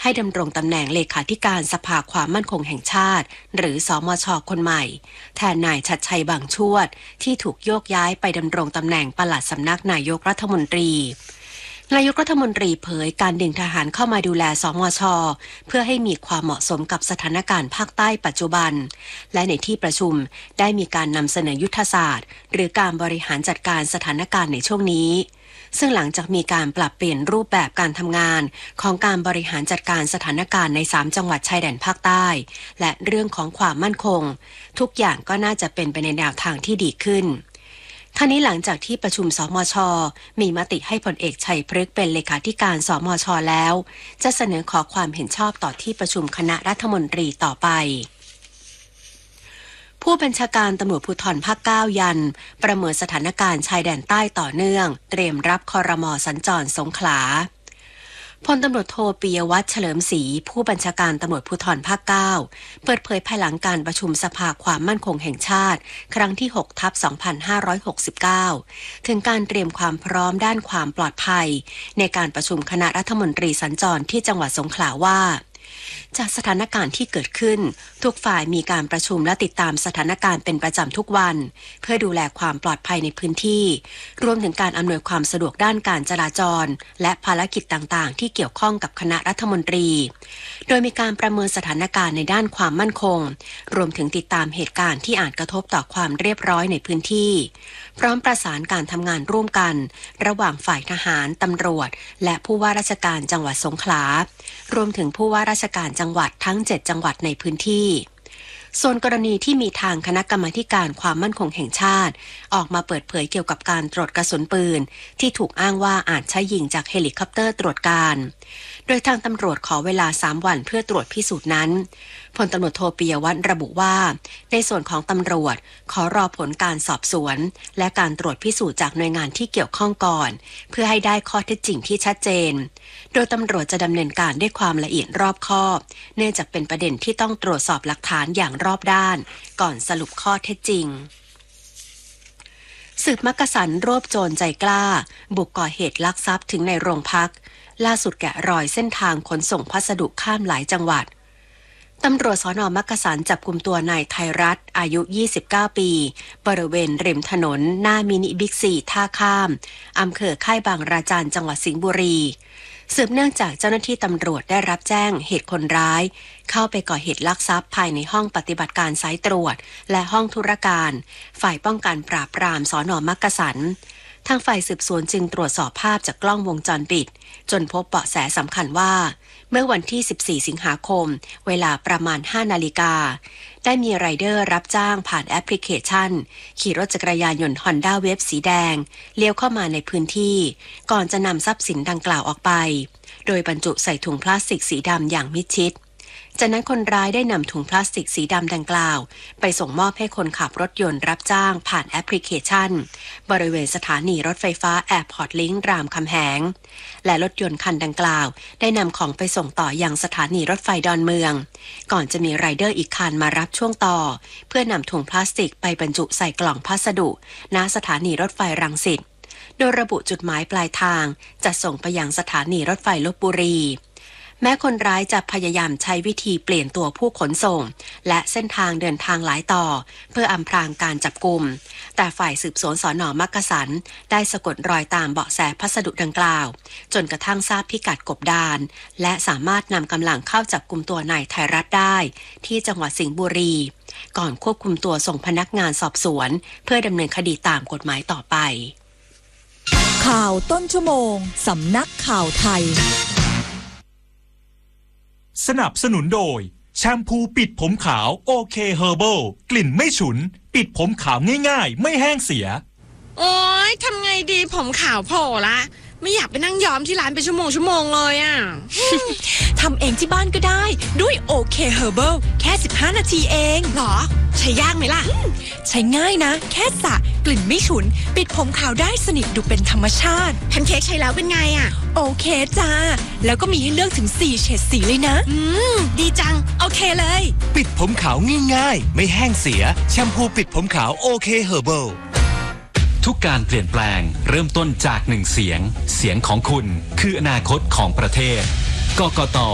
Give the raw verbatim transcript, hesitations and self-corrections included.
ให้ดำรงตำแหน่งเลขาธิการสภาความมั่นคงแห่งชาติหรือสมช.คนใหม่แทนนายชัดชัยบางชวดที่ถูกโยกย้ายไปดำรงตำแหน่งปลัดสำนักนายกรัฐมนตรีนายกรัฐมนตรีเผยการดึงทหารเข้ามาดูแลสมช.เพื่อให้มีความเหมาะสมกับสถานการณ์ภาคใต้ปัจจุบันและในที่ประชุมได้มีการนำเสนอยุทธศาสตร์หรือการบริหารจัดการสถานการณ์ในช่วงนี้ซึ่งหลังจากมีการปรับเปลี่ยนรูปแบบการทำงานของการบริหารจัดการสถานการณ์ในสามจังหวัดชายแดนภาคใต้และเรื่องของความมั่นคงทุกอย่างก็น่าจะเป็นไปในแนวทางที่ดีขึ้นท่านี้หลังจากที่ประชุมสมช.มีมติให้พลเอกชัยพฤกษ์เป็นเลขาธิการสมช.แล้วจะเสนอขอความเห็นชอบต่อที่ประชุมคณะรัฐมนตรีต่อไปผู้บัญชาการตำรวจภูธรภาคเก้ายันประเมินสถานการณ์ชายแดนใต้ต่อเนื่องเตรียมรับครม.สัญจรสงขลาพลตำรวจโทปิยวัฒน์เฉลิมศรีผู้บัญชาการตำรวจภูธรภาคเก้าเปิดเผยภายหลังการประชุมสภาความมั่นคงแห่งชาติครั้งที่หกทับสองพันห้าร้อยหกสิบเก้าถึงการเตรียมความพร้อมด้านความปลอดภัยในการประชุมคณะรัฐมนตรีสัญจรที่จังหวัดสงขลาว่าจากสถานการณ์ที่เกิดขึ้นทุกฝ่ายมีการประชุมและติดตามสถานการณ์เป็นประจำทุกวันเพื่อดูแลความปลอดภัยในพื้นที่รวมถึงการอำนวยความสะดวกด้านการจราจรและภารกิจต่างๆที่เกี่ยวข้องกับคณะรัฐมนตรีโดยมีการประเมินสถานการณ์ในด้านความมั่นคงรวมถึงติดตามเหตุการณ์ที่อาจกระทบต่อความเรียบร้อยในพื้นที่พร้อมประสานการทำงานร่วมกันระหว่างฝ่ายทหารตำรวจและผู้ว่าราชการจังหวัดสงขลารวมถึงผู้ว่าราชการจังหวัดทั้งเจ็ดจังหวัดในพื้นที่ส่วนกรณีที่มีทางคณะกรรมาการความมั่นคงแห่งชาติออกมาเปิดเผยเกี่ยวกับการตรวจกระสุนปืนที่ถูกอ้างว่าอาจใช้ยิงจากเฮลิคอปเตอร์ตรวจการโดยทางตำรวจขอเวลาสามวันเพื่อตรวจพิสูจน์นั้นพลตำรวจโทปิยวัฒน์ระบุว่าในส่วนของตำรวจขอรอผลการสอบสวนและการตรวจพิสูจน์จากหน่วยงานที่เกี่ยวข้องก่อนเพื่อให้ได้ข้อเท็จจริงที่ชัดเจนโดยตำรวจจะดำเนินการด้วยความละเอียดรอบคอบเนื่องจากเป็นประเด็นที่ต้องตรวจสอบหลักฐานอย่างรอบด้านก่อนสรุปข้อเท็จจริงสืบมักกะสันรวบโจรใจกล้าบุกก่อเหตุลักทรัพย์ถึงในโรงพักล่าสุดแกะรอยเส้นทางขนส่งพัสดุข้ามหลายจังหวัดตำรวจสน.มักกะสันจับกุมตัวนายไทยรัฐอายุยี่สิบเก้าปีบริเวณริมถนนหน้ามินิบิ๊กซีท่าข้ามอำเภอค่ายบางราจันจังหวัดสิงห์บุรีสืบเนื่องจากเจ้าหน้าที่ตำรวจได้รับแจ้งเหตุคนร้ายเข้าไปก่อเหตุลักทรัพย์ภายในห้องปฏิบัติการสายตรวจและห้องธุรการฝ่ายป้องกันปราบปรามสน.มักกะสันทางฝ่ายสืบสวนจึงตรวจสอบภาพจากกล้องวงจรปิดจนพบเบาะแสสำคัญว่าเมื่อวันที่สิบสี่สิงหาคมเวลาประมาณห้านาฬิกาได้มีไรเดอร์รับจ้างผ่านแอปพลิเคชันขี่รถจักรยานยนต์ Honda Wave สีแดงเลี้ยวเข้ามาในพื้นที่ก่อนจะนำทรัพย์สินดังกล่าวออกไปโดยบรรจุใส่ถุงพลาสติกสีดำอย่างมิดชิดจากนั้นคนร้ายได้นำถุงพลาสติกสีดำดังกล่าวไปส่งมอบให้คนขับรถยนต์รับจ้างผ่านแอปพลิเคชันบริเวณสถานีรถไฟฟ้าแอร์พอร์ตลิงก์รามคำแหงและรถยนต์คันดังกล่าวได้นำของไปส่งต่อยังสถานีรถไฟดอนเมืองก่อนจะมีไรเดอร์อีกคันมารับช่วงต่อเพื่อนำถุงพลาสติกไปบรรจุใส่กล่องพัสดุณสถานีรถไฟรังสิตโดยระบุจุดหมายปลายทางจะส่งไปยังสถานีรถไฟลพบุรีแม้คนร้ายจะพยายามใช้วิธีเปลี่ยนตัวผู้ขนส่งและเส้นทางเดินทางหลายต่อเพื่ออำพรางการจับกุมแต่ฝ่ายสืบสวนสน.มักกะสันได้สะกดรอยตามเบาะแสพัสดุดังกล่าวจนกระทั่งทราบพิกัดกบดานและสามารถนำกำลังเข้าจับกุมตัวนายไทยรัฐได้ที่จังหวัดสิงห์บุรีก่อนควบคุมตัวส่งพนักงานสอบสวนเพื่อดำเนินคดีตามกฎหมายต่อไปข่าวต้นชั่วโมงสำนักข่าวไทยสนับสนุนโดยแชมพูปิดผมขาวโอเคเฮอร์เบิลกลิ่นไม่ฉุนปิดผมขาวง่ายๆไม่แห้งเสียโอ๊ยทำไงดีผมขาวโผล่ละไม่อยากไปนั่งย้อมที่ร้านเป็นชั่วโมงชั่วโมงเลยอ่ะทำเองที่บ้านก็ได้ด้วยโอเคเฮอร์เบิลแค่สิบห้านาทีเองหรอใช้ยากไหมล่ะใช้ง่ายนะแค่สระกลิ่นไม่ฉุนปิดผมขาวได้สนิทดูเป็นธรรมชาติแพนเค้กใช้แล้วเป็นไงอ่ะโอเคจ้าแล้วก็มีให้เลือกถึงสี่เฉดสีเลยนะอืมดีจังโอเคเลยปิดผมขาวง่ายๆไม่แห้งเสียแชมพูปิดผมขาวโอเคเฮอร์เบิลทุกการเปลี่ยนแปลงเริ่มต้นจากหนึ่งเสียงเสียงของคุณคืออนาคตของประเทศกกต